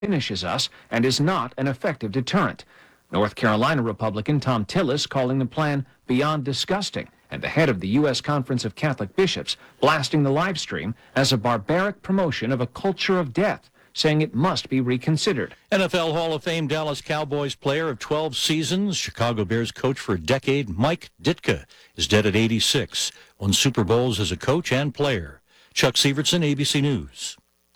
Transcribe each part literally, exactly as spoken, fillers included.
diminishes us and is not an effective deterrent. North Carolina Republican Thom Tillis calling the plan beyond disgusting, and the head of the U S Conference of Catholic Bishops blasting the live stream as a barbaric promotion of a culture of death, saying it must be reconsidered. N F L Hall of Fame Dallas Cowboys player of twelve seasons, Chicago Bears coach for a decade, Mike Ditka, is dead at eighty-six. Won Super Bowls as a coach and player. Chuck Sievertson, A B C News.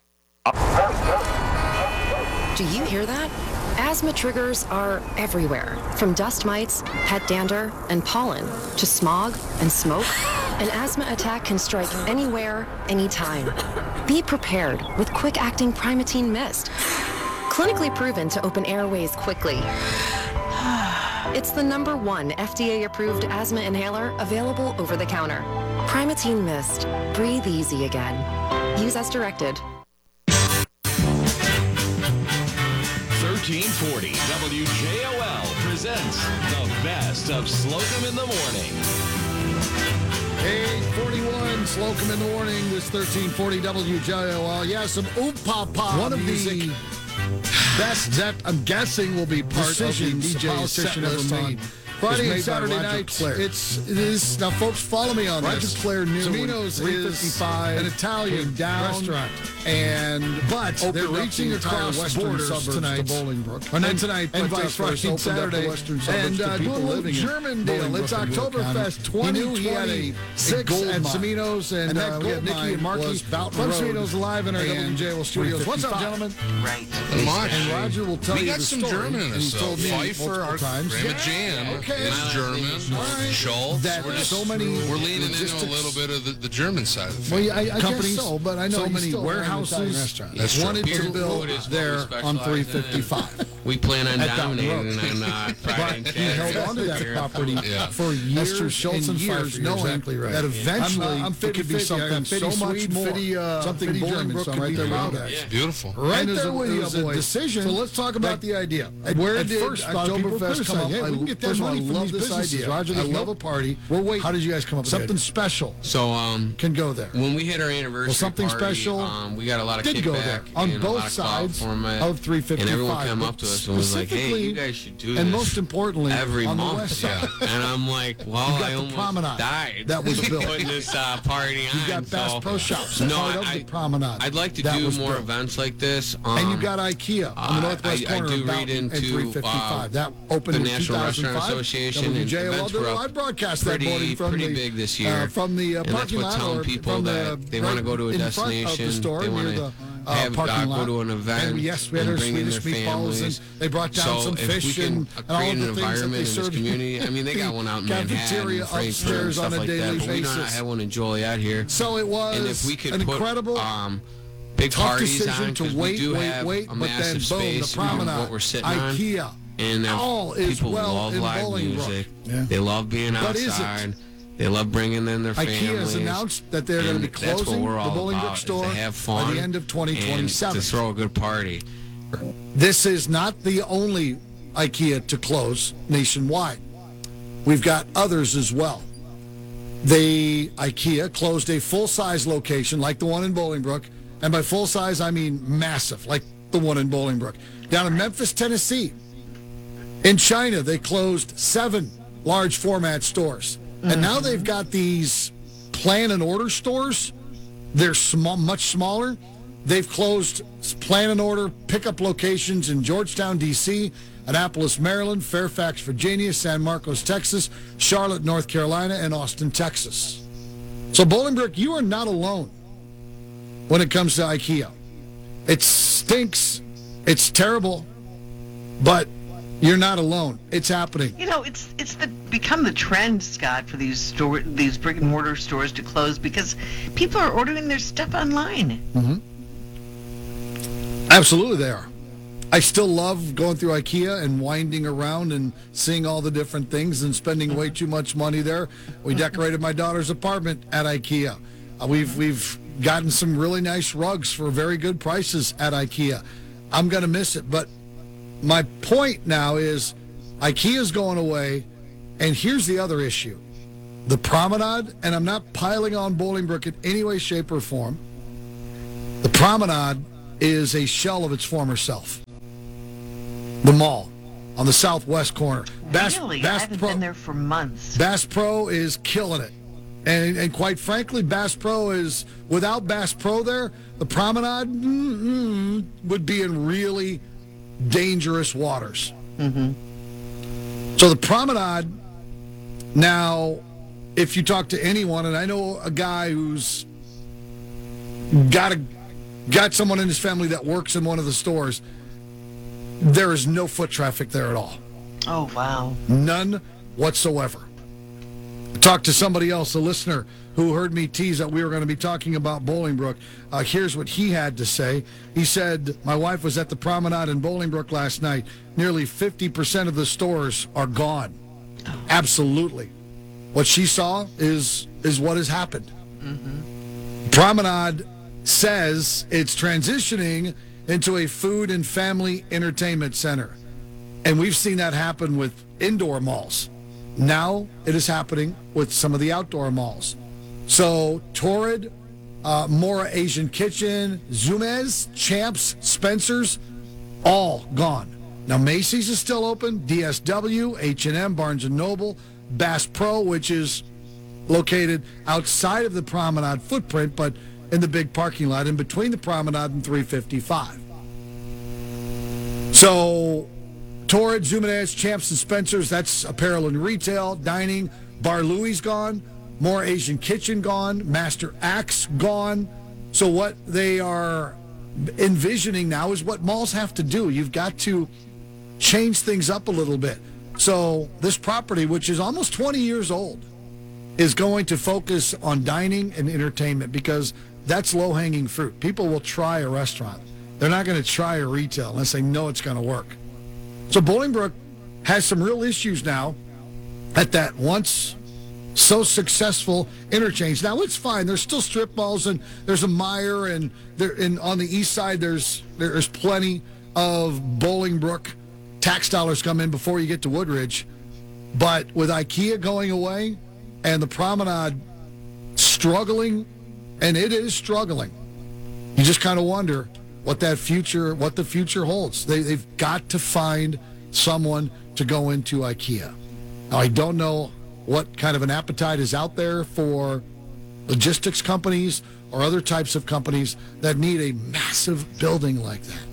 Do you hear that? Asthma triggers are everywhere, from dust mites, pet dander, and pollen, to smog and smoke. An asthma attack can strike anywhere, anytime. Be prepared with quick-acting Primatene Mist. Clinically proven to open airways quickly. It's the number one F D A-approved asthma inhaler available over the counter. Primatene Mist. Breathe easy again. Use as directed. thirteen forty W J O L presents the best of Slocum in the Morning. eight forty-one, Slocum in the Morning. This thirteen forty W J O L. Yeah, some oop-pa-pa One of music. the best that I'm guessing will be part Decisions of the D J's set list on Friday and Saturday nights. It's it is now, folks. Follow me on Roger this. Claire knew Samino's is an Italian down restaurant, and but they're reaching across western borders suburbs tonight to Bolingbrook, or not tonight, and but vice uh, versa. Friday, Saturday, Western suburbs and to uh, people doing a little living in German deal. It's Bolingbrook and Will County. Oktoberfest twenty twenty-six at Samino's, and, and uh, that we have Nikki and Marky from Samino's live in our W J L studios. What's up, gentlemen? Right. And Roger will tell we you got the some story. German in and us, he though. told me Pfeiffer, multiple our times. Grandma Yeah, Jan okay. is German. Right. Schultz. That we're just, so many we're leaning into a logistics. little bit of the, the German side of Well, things. yeah, I, I Companies, guess so, but I know so he's many still warehouses That's true. wanted Beer to build food is what there we on specialize three in. fifty-five. We plan on At Down dominating Road. on uh, Friday and But he held Saturday. on to that property Yeah. for years Esther Schultz and and years, Pfeiffer, you're knowing exactly right. that eventually I'm, uh, I'm it could be fifty-fifty. I something got fifty so much Swede, more, fifty, uh, something fifty German, Bolingbrook so I'm could right be there with proud you of. guys. Yeah. Beautiful. Right And there's there a- with it you, was a boys. decision So let's talk about that- the idea. At- Where at did first, though, people Oktoberfest come up? criticized, hey, I, we can get that first of all, money I from love these this businesses, idea. Roger. I There's love no- a party. We're waiting. How did you guys come up with Something it? special So, um, Can go there. when we hit our anniversary Well, something party, special um, we got a lot of did kickback go there on and a lot both of cloud sides format, of three fifty-five. and everyone came up to us and was like, "Hey, you guys should do this." And most importantly, every on month. the west side. Yeah. And I'm like, well, You got I the almost promenade died. that was built. putting this uh, party on. You got Bass so, Pro Shops, no, part of I, the promenade. I'd like to that do was more built. events like this. Um, And you got IKEA on the uh, northwest I- I corner do of read Boughton and into, three fifty-five. uh, that opened the in National two thousand five. Restaurant Association and W J L events were up I broadcast that pretty- morning from pretty the, big this year. Uh, from the uh, and that's parking what lot telling or people from that the, they want to right go to a in front destination. of the store they near want the to uh, have parking uh, lot. go to an event. And yes, we had and our bring in Swedish their meatballs, families. and they brought down so some if we fish can and, uh, and all create of an the things that environment they in this served. community, I mean, they got one out in Manhattan, Cafeteria Frankfurt, and upstairs stuff on a like daily that. But we don't basis. have one in Joliet here. So it was and if we could an put incredible, um, big tough parties decision on, to 'cause wait, we do wait, have wait, a but then massive boom, space, the you know, promenade, what we're sitting on. IKEA, And uh, all is people well love in live Bolingbrook. music. Yeah. They love being But is it? outside. They love bringing in their IKEA families. has announced that they're going to be And that's what closing we're the all Bolingbrook about, is store to have fun by the end of twenty twenty-seven. and to throw a good party. This is not the only IKEA to close nationwide. We've got others as well. The IKEA closed a full-size location like the one in Bolingbrook, and by full-size I mean massive, like the one in Bolingbrook. Down in Memphis, Tennessee, in China, they closed seven large format stores, and now they've got these plan and order stores. They're small, much smaller. They've closed plan and order pickup locations in Georgetown, D C, Annapolis, Maryland, Fairfax, Virginia, San Marcos, Texas, Charlotte, North Carolina, and Austin, Texas. So, Bolingbrook, you are not alone when it comes to IKEA. It stinks. It's terrible. But you're not alone. It's happening. You know, it's it's the become the trend, Scott, for these store these brick and mortar stores to close because people are ordering their stuff online. Mm-hmm. Absolutely, they are. I still love going through IKEA and winding around and seeing all the different things and spending way too much money there. We decorated my daughter's apartment at IKEA. Uh, we've we've gotten some really nice rugs for very good prices at IKEA. I'm going to miss it, but my point now is IKEA's going away, and here's the other issue. The promenade, and I'm not piling on Bolingbrook in any way, shape, or form. The promenade is a shell of its former self. The mall on the southwest corner. Bass, really? Bass I haven't Pro, been there for months. Bass Pro is killing it. And, and quite frankly, Bass Pro is, without Bass Pro there, the Promenade mm, would be in really dangerous waters. Mm-hmm. So the Promenade, now, if you talk to anyone, and I know a guy who's got a, got someone in his family that works in one of the stores, there is no foot traffic there at all. Oh, wow. None whatsoever. I talked to somebody else, a listener, who heard me tease that we were going to be talking about Bolingbrook. Uh, here's what he had to say. He said, my wife was at the Promenade in Bolingbrook last night. Nearly fifty percent of the stores are gone. Absolutely. What she saw is is what has happened. Mm-hmm. Promenade says it's transitioning into a food and family entertainment center. And we've seen that happen with indoor malls. Now it is happening with some of the outdoor malls. So Torrid, uh, Mora Asian Kitchen, Zumez, Champs, Spencer's, all gone. Now Macy's is still open, D S W, H and M, Barnes and Noble, Bass Pro, which is located outside of the Promenade footprint, but in the big parking lot in between the Promenade and three fifty-five. So Torrid, Zumanez, Champs and Spencer's, that's apparel and retail, dining. Bar Louie's gone. More Asian Kitchen gone. Master Axe gone. So what they are envisioning now is what malls have to do. You've got to change things up a little bit. So this property, which is almost twenty years old, is going to focus on dining and entertainment because that's low-hanging fruit. People will try a restaurant. They're not going to try a retail unless they know it's going to work. So Bolingbrook has some real issues now at that once so successful interchange. Now it's fine. There's still strip malls and there's a Meijer and there and on the east side there's there's plenty of Bolingbrook tax dollars come in before you get to Woodridge. But with IKEA going away and the Promenade struggling, and it is struggling, you just kind of wonder what that future, what the future holds. They, they've got to find someone to go into IKEA. Now, I don't know what kind of an appetite is out there for logistics companies or other types of companies that need a massive building like that.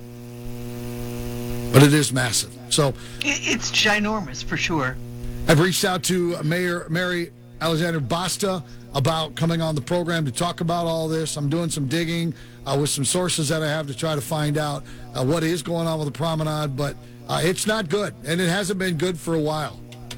But it is massive. So It- It's ginormous, for sure. I've reached out to Mayor Mary Alexander Basta about coming on the program to talk about all this. I'm doing some digging uh, with some sources that I have to try to find out uh, what is going on with the Promenade, but uh, it's not good, and it hasn't been good for a while.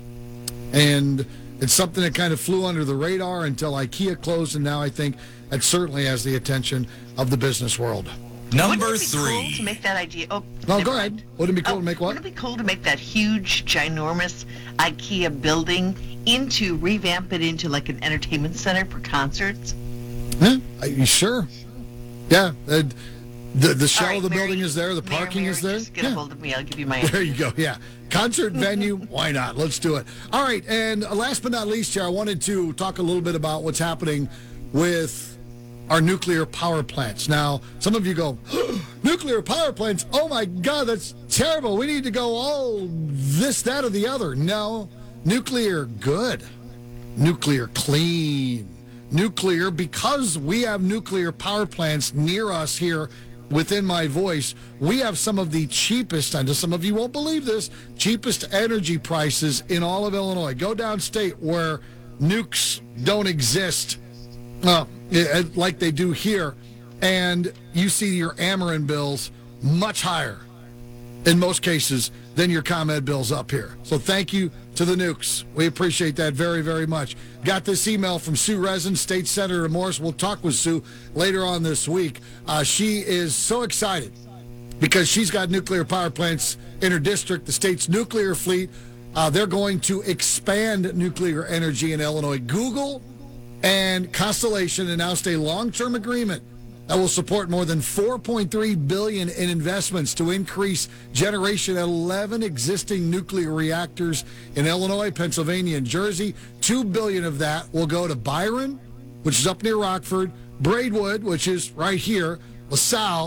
And it's something that kind of flew under the radar until IKEA closed, and now I think that certainly has the attention of the business world. Number Wouldn't it be three. cool to make that idea? Oh, No, never go mind. ahead. Wouldn't it be cool Oh, to make what? Wouldn't it be cool to make that huge, ginormous IKEA building into, revamp it into like an entertainment center for concerts? Huh? Are you sure? Yeah. Uh, the the shell All right, of the Mary- building is there. The Mary, parking Mary, is there. Just get Yeah. a hold of me. I'll give you my There you go. Yeah. Concert venue. Why not? Let's do it. All right. And last but not least here, I wanted to talk a little bit about what's happening with our nuclear power plants. Now, some of you go, nuclear power plants? Oh, my God, that's terrible. We need to go all this, that, or the other. No. Nuclear, good. Nuclear, clean. Nuclear, because we have nuclear power plants near us here within my voice, we have some of the cheapest, and some of you won't believe this, cheapest energy prices in all of Illinois. Go downstate where nukes don't exist uh, like they do here, and you see your Ameren bills much higher in most cases than your ComEd bills up here. So thank you to the nukes. We appreciate that very, very much. Got this email from Sue Resin, State Senator Morris. We'll talk with Sue later on this week. Uh, she is so excited because she's got nuclear power plants in her district, the state's nuclear fleet. Uh, they're going to expand nuclear energy in Illinois. Google and Constellation announced a long-term agreement that will support more than four point three billion dollars in investments to increase generation at eleven existing nuclear reactors in Illinois, Pennsylvania, and Jersey. two billion dollars of that will go to Byron, which is up near Rockford, Braidwood, which is right here, LaSalle,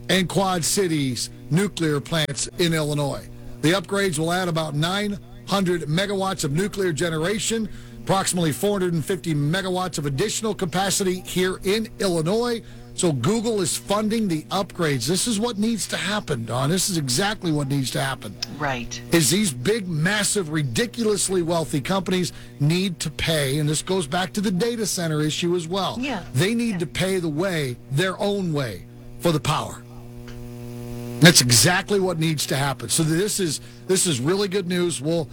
and Quad Cities nuclear plants in Illinois. The upgrades will add about nine hundred megawatts of nuclear generation, approximately four hundred fifty megawatts of additional capacity here in Illinois. So Google is funding the upgrades. This is what needs to happen, Don. This is exactly what needs to happen. Right. Is these big, massive, ridiculously wealthy companies need to pay, and this goes back to the data center issue as well. Yeah. They need Yeah. to pay the way, their own way, for the power. That's exactly what needs to happen. So this is this is really good news. We'll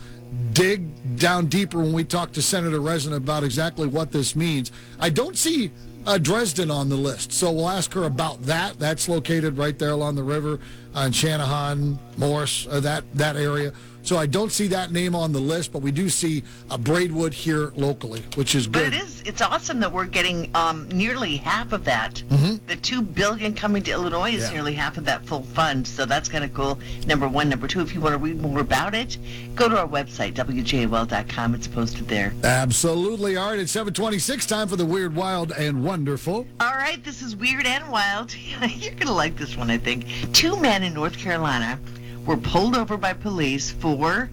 dig down deeper when we talk to Senator Rezin about exactly what this means. I don't see uh, Dresden on the list, so we'll ask her about that. That's located right there along the river uh, in Shanahan, Morris, uh, that, that area. So I don't see that name on the list, but we do see uh, Braidwood here locally, which is good. But it is, it's awesome that we're getting um, nearly half of that. Mm-hmm. The two billion coming to Illinois is Yeah. nearly half of that full fund, so that's kind of cool. Number one. Number two, if you want to read more about it, go to our website, W J O L dot com. It's posted there. Absolutely. All right, it's seven twenty-six, time for the Weird, Wild, and Wonderful. All right, this is Weird and Wild. You're going to like this one, I think. Two men in North Carolina were pulled over by police for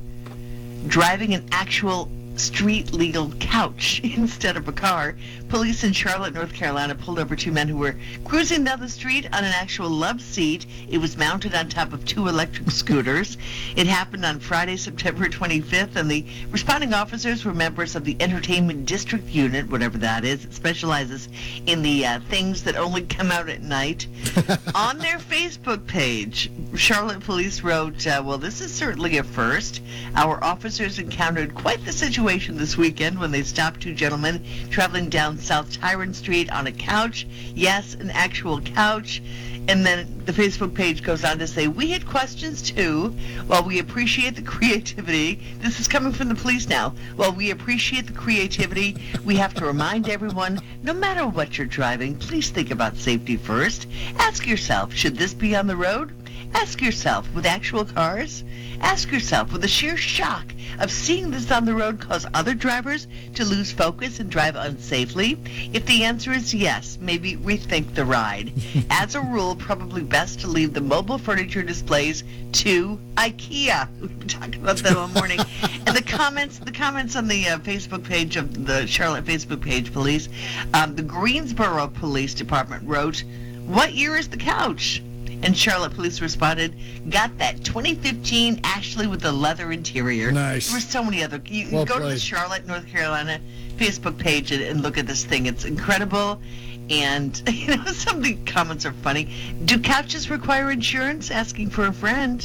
driving an actual street legal couch instead of a car. Police in Charlotte, North Carolina pulled over two men who were cruising down the street on an actual love seat. It was mounted on top of two electric scooters. It happened on Friday, September twenty-fifth, and the responding officers were members of the Entertainment District Unit, whatever that is. It specializes in the uh, things that only come out at night. On their Facebook page, Charlotte police wrote, uh, well, this is certainly a first. Our officers encountered quite the situation this weekend when they stopped two gentlemen traveling down South Tyrant Street on a couch. Yes, an actual couch. And then the Facebook page goes on to say, we had questions too. While we appreciate the creativity, this is coming from the police now. While we appreciate the creativity, we have to remind everyone, no matter what you're driving, please think about safety first. Ask yourself, should this be on the road? Ask yourself, with actual cars? Ask yourself, will the sheer shock of seeing this on the road cause other drivers to lose focus and drive unsafely? If the answer is yes, maybe rethink the ride. As a rule, probably best to leave the mobile furniture displays to IKEA. We've been talking about that all morning. And the comments, the comments on the uh, Facebook page of the Charlotte Facebook page police, um, the Greensboro Police Department wrote, what year is the couch? And Charlotte police responded, got that twenty fifteen Ashley with the leather interior. Nice. There were so many other. You can Well go to the played. Charlotte, North Carolina Facebook page and, and look at this thing. It's incredible. And, you know, some of the comments are funny. Do couches require insurance? Asking for a friend.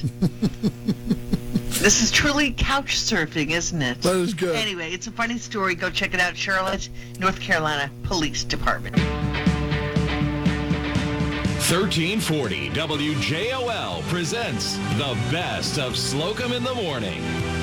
This is truly couch surfing, isn't it? That is good. Anyway, it's a funny story. Go check it out. Charlotte, North Carolina Police Department. thirteen forty W J O L presents the best of Slocum in the Morning.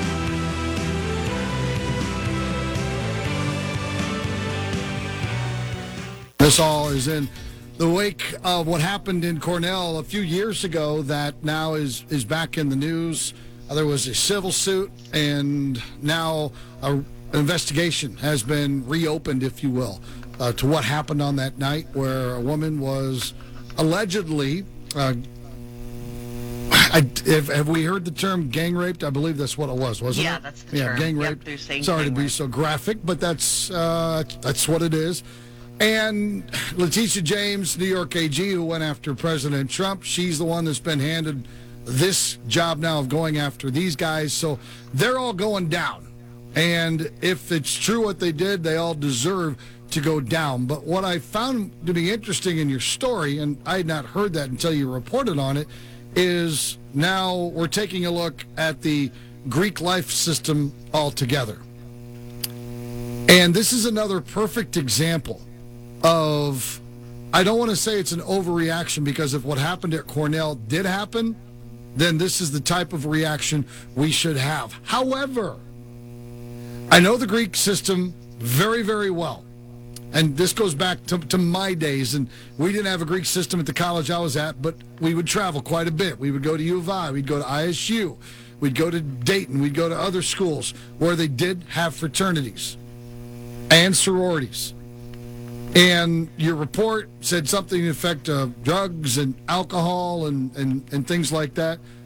This all is in the wake of what happened in Cornell a few years ago that now is, is back in the news. Uh, there was a civil suit, and now a, an investigation has been reopened, if you will, uh, to what happened on that night where a woman was allegedly, uh, I, if, have we heard the term gang raped? I believe that's what it was, wasn't Yeah, it? that's the yeah, term. gang Yep, raped. they're saying Sorry gang to be rape. so graphic, but that's uh, that's what it is. And Letitia James, New York A G, who went after President Trump, she's the one that's been handed this job now of going after these guys. So they're all going down. And if it's true what they did, they all deserve to go down. But what I found to be interesting in your story, and I had not heard that until you reported on it, is now we're taking a look at the Greek life system altogether. And this is another perfect example of, I don't want to say it's an overreaction, because if what happened at Cornell did happen, then this is the type of reaction we should have. However, I know the Greek system very, very well. And this goes back to, to my days, and we didn't have a Greek system at the college I was at, but we would travel quite a bit. We would go to U of I, we'd go to I S U, we'd go to Dayton, we'd go to other schools where they did have fraternities and sororities. And your report said something to the effect of drugs and alcohol and, and, and things like that.